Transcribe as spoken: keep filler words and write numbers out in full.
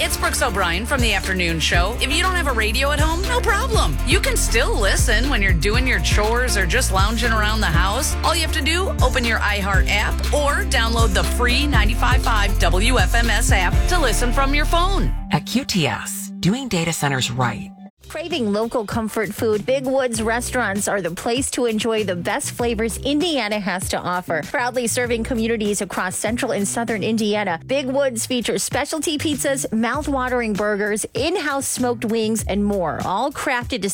It's Brooks O'Brien from the Afternoon Show. If you don't have a radio at home, no problem. You can still listen when you're doing your chores or just lounging around the house. All you have to do, open your iHeart app or download the free ninety-five point five W F M S app to listen from your phone. At Q T S, doing data centers right. Craving local comfort food? Big Woods restaurants are the place to enjoy the best flavors Indiana has to offer. Proudly serving communities across central and southern Indiana, Big Woods features specialty pizzas, mouth-watering burgers, in-house smoked wings, and more, all crafted to